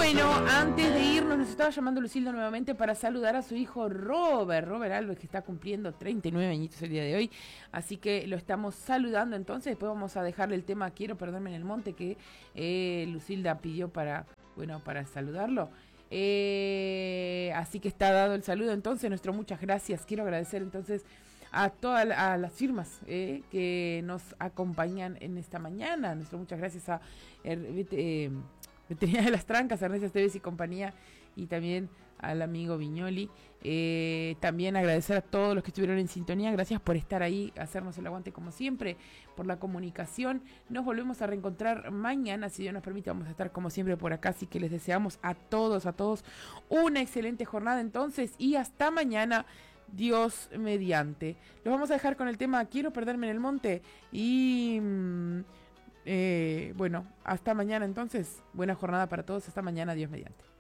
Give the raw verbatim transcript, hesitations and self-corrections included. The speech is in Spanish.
Bueno, antes de irnos nos estaba llamando Lucilda nuevamente para saludar a su hijo Robert, Robert Alves, que está cumpliendo treinta y nueve añitos el día de hoy, así que lo estamos saludando. Entonces después vamos a dejarle el tema Quiero perderme en el monte que eh, Lucilda pidió para, bueno, para saludarlo. Eh, así que está dado el saludo. Entonces, nuestro muchas gracias. Quiero agradecer entonces a todas a las firmas eh, que nos acompañan en esta mañana. Nuestro muchas gracias a eh, eh, Veterinaria de las Trancas, Ernesto Esteves y compañía, y también al amigo Viñoli. Eh, también agradecer a todos los que estuvieron en sintonía. Gracias por estar ahí, hacernos el aguante como siempre, por la comunicación. Nos volvemos a reencontrar mañana, si Dios nos permite. Vamos a estar como siempre por acá, así que les deseamos a todos, a todos una excelente jornada entonces, y hasta mañana, Dios mediante. Los vamos a dejar con el tema Quiero perderme en el monte y... Mmm, Eh, bueno, hasta mañana entonces. Buena jornada para todos. Hasta mañana, Dios mediante.